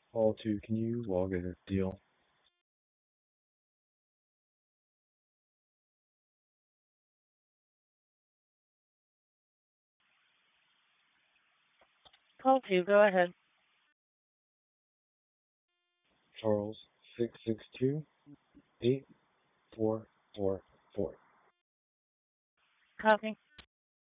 Call 2, can you log a deal? Call 2, go ahead. Charles 662-8444. Copy.